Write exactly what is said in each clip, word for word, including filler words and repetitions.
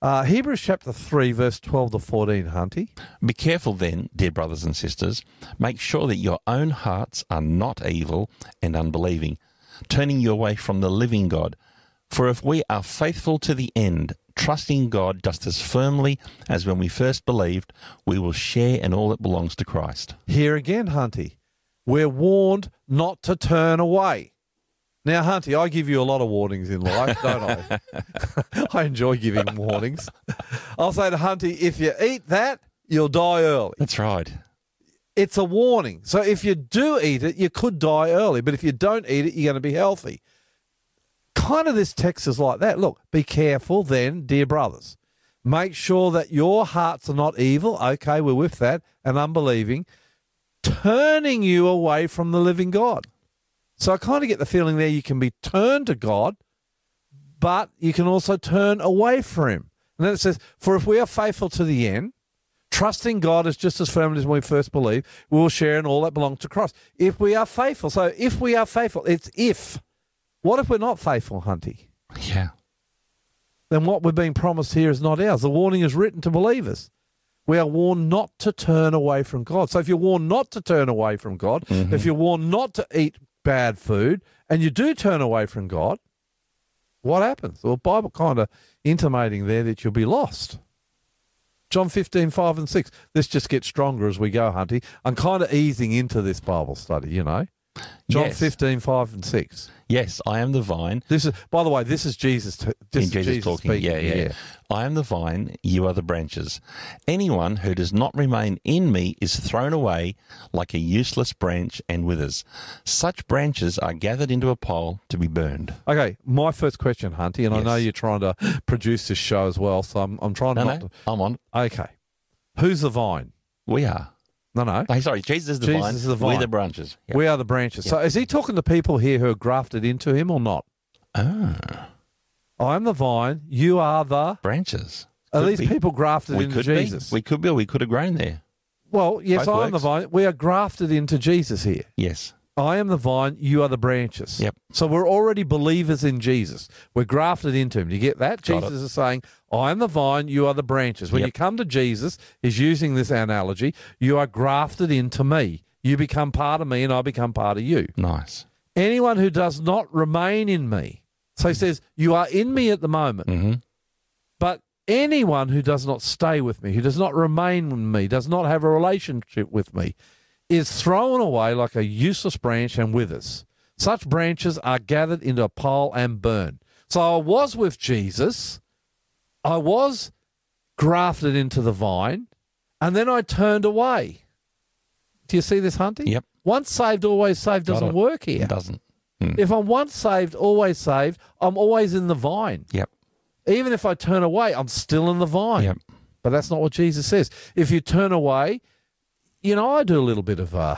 Uh, Hebrews chapter three, verse twelve to fourteen, Hunty. Be careful then, dear brothers and sisters. Make sure that your own hearts are not evil and unbelieving, turning you away from the living God. For if we are faithful to the end, trusting God just as firmly as when we first believed, we will share in all that belongs to Christ. Here again, Hunty, we're warned not to turn away. Now, Hunty, I give you a lot of warnings in life, don't I? I enjoy giving warnings. I'll say to Hunty, if you eat that, you'll die early. That's right. It's a warning. So if you do eat it, you could die early. But if you don't eat it, you're going to be healthy. Kind of this text is like that. Look, be careful then, dear brothers. Make sure that your hearts are not evil. Okay, we're with that. And unbelieving. Turning you away from the living God. So I kind of get the feeling there you can be turned to God, but you can also turn away from him. And then it says, for if we are faithful to the end, trusting God is just as firmly as when we first believed, we will share in all that belongs to Christ. If we are faithful. So if we are faithful, it's if. What if we're not faithful, Hunty? Yeah. Then what we're being promised here is not ours. The warning is written to believers. We are warned not to turn away from God. So if you're warned not to turn away from God, mm-hmm. if you're warned not to eat bad food, and you do turn away from God, what happens? Well, the Bible kind of intimating there that you'll be lost. John fifteen, five and six. This just gets stronger as we go, Hunty. I'm kind of easing into this Bible study, you know. John yes. fifteen, five and six. Yes, I am the vine. This is, by the way, this is Jesus. T- this Jesus, is Jesus talking. speaking. Yeah, yeah, yeah. I am the vine, you are the branches. Anyone who does not remain in me is thrown away like a useless branch and withers. Such branches are gathered into a pile to be burned. Okay, my first question, Hunty, and yes. I know you're trying to produce this show as well, so I'm, I'm trying no, not no, to. I'm on. Okay. Who's the vine? We are. No, no. Hey, sorry, Jesus is the Jesus vine. is the vine. We're the branches. Yep. We are the branches. Yep. So is he talking to people here who are grafted into him or not? Ah. I am the vine. You are the branches. Are could these be. people grafted we into could Jesus? Be. We could be. We could have grown there. Well, yes, Both I am the works. vine. We are grafted into Jesus here. Yes. I am the vine, you are the branches. Yep. So we're already believers in Jesus. We're grafted into him. Do you get that? Got Jesus it. is saying, I am the vine, you are the branches. When Yep. you come to Jesus, he's using this analogy, you are grafted into me. You become part of me and I become part of you. Nice. Anyone who does not remain in me. So he says, you are in me at the moment. Mm-hmm. But anyone who does not stay with me, who does not remain with me, does not have a relationship with me, is thrown away like a useless branch and withers. Such branches are gathered into a pile and burned. So I was with Jesus. I was grafted into the vine, and then I turned away. Do you see this, Hunty? Yep. Once saved, always saved doesn't it. work here. It doesn't. Mm. If I'm once saved, always saved, I'm always in the vine. Yep. Even if I turn away, I'm still in the vine. Yep. But that's not what Jesus says. If you turn away, you know, I do a little bit of uh,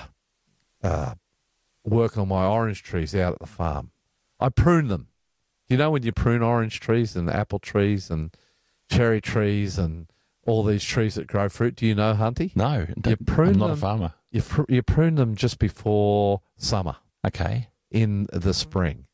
uh, work on my orange trees out at the farm. I prune them. You know when you prune orange trees and apple trees and cherry trees and all these trees that grow fruit? Do you know, Hunty? No. You prune I'm not them, a farmer. You, pr- you prune them just before summer. Okay. In the spring.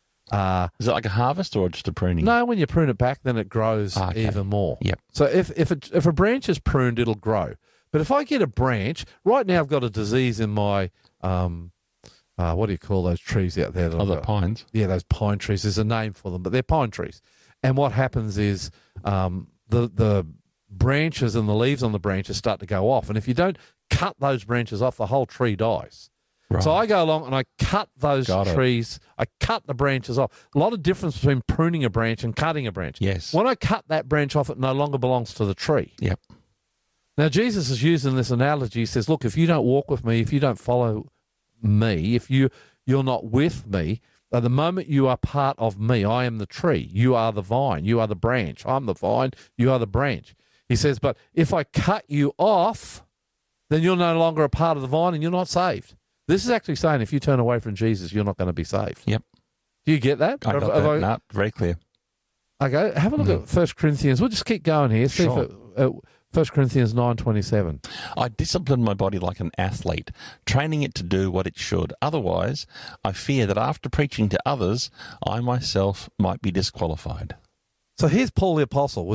Uh, Is it like a harvest or just a pruning? No, when you prune it back, then it grows Ah, okay. even more. Yep. So if if it, if a branch is pruned, it'll grow. But if I get a branch, right now I've got a disease in my, um, uh, what do you call those trees out there? that Oh, I've the got? pines. Yeah, those pine trees. There's a name for them, but they're pine trees. And what happens is um, the the branches and the leaves on the branches start to go off. And if you don't cut those branches off, the whole tree dies. Right. So I go along and I cut those Got it. trees. I cut the branches off. A lot of difference between pruning a branch and cutting a branch. Yes. When I cut that branch off, it no longer belongs to the tree. Yep. Now, Jesus is using this analogy. He says, look, if you don't walk with me, if you don't follow me, if you, you're not with me, at the moment you are part of me, I am the tree. You are the vine. You are the branch. I'm the vine. You are the branch. He says, but if I cut you off, then you're no longer a part of the vine and you're not saved. This is actually saying if you turn away from Jesus, you're not going to be saved. Yep. Do you get that? I got Have- that. have I- No, very clear. Okay, have a look Mm. at First Corinthians. We'll just keep going here. See Sure. if it, uh, First Corinthians nine twenty-seven. I discipline my body like an athlete, training it to do what it should. Otherwise, I fear that after preaching to others, I myself might be disqualified. So here's Paul the Apostle.